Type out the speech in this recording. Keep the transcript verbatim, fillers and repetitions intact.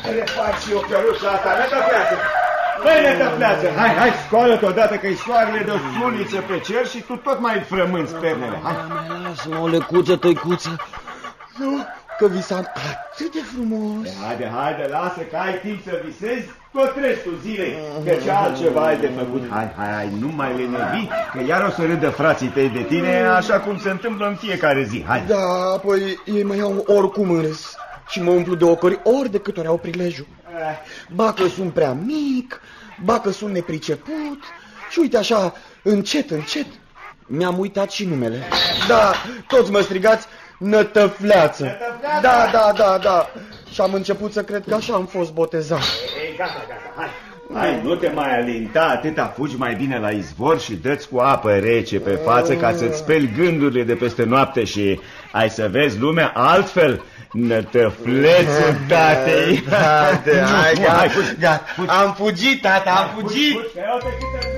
refac și eu căruța asta, Nătăfleață. Băi, Nătăfleață, hai, hai, scoală-te odată că-i soarele de o suliță pe cer și tu tot mai frămânți pernele. Hai. Lasă-mă, o lecuță, tăicuță. Nu, că visam atât de frumos. Haide, haide, lasă că ai timp să visezi tot restul zilei, că ce altceva ai de făcut. Hai, hai, hai, nu mai lenevi, că iar o să râdă frații tăi de tine, așa cum se întâmplă în fiecare zi. Hai. Da, apoi ei mă iau oricum în râs și mă umplu de ocori ori de câte ori au prilejul. Ba că sunt prea mic, ba că sunt nepriceput și uite așa, încet, încet, mi-am uitat și numele. Da, toți mă strigați Nătăfleață. Nătăfleață? Da, da, da, da. Și am început să cred că așa am fost botezat. Ei, gata, gata, hai. Hai, nu te mai alinta, atâta fugi mai bine la izvor și dă-ți cu apă rece pe față ca să-ți speli gândurile de peste noapte și ai să vezi lumea altfel. Nătăflețul tatei. Hai, hai, hai, am fugit, tata, am fugit.